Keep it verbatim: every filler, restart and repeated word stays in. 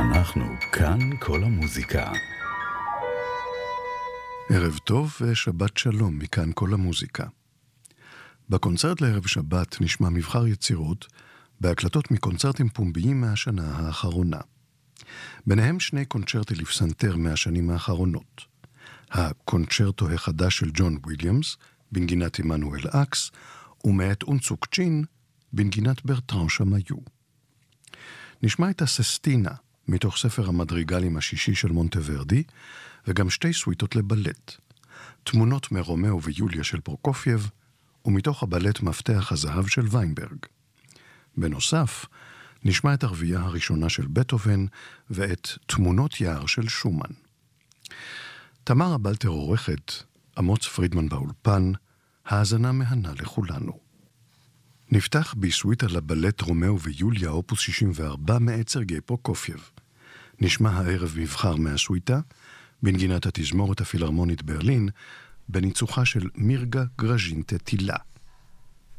אנחנו כאן כל המוזיקה. ערב טוב ושבת שלום מכאן כל המוזיקה. בקונצרט לערב שבת נשמע מבחר יצירות בהקלטות מקונצרטים פומביים מהשנה האחרונה. ביניהם שני קונצ'רטי לפסנתר מהשנים האחרונות. הקונצ'רטו החדש של ג'ון וויליאמס, בנגינת עמנואל אקס, ומאת אונצוק צ'ין, בנגינת ברטרן שמאיו. נשמע את הססטינה, מתוך ספר המדריגלים השישי של מונטוורדי, וגם שתי סוויטות לבלט. תמונות מרומאו ויוליה של פרוקופייב, ומתוך הבלט מפתח הזהב של ויינברג. בנוסף, נשמע את הרביעייה הראשונה של בטהובן, ואת תמונות יער של שומן. תמרה בלטר עורכת, אמוץ פרידמן באולפן, האזנה מהנה לכולנו. נפתח בסוויטה לבלט רומאו ויוליה אופוס שישים וארבע מאת סרגי פרוקופייב. נשמע הערב מבחר מהסוויטה, בנגינת התזמורת הפילהרמונית ברלין, בניצוחה של מירגה גרז'ינטה טילה.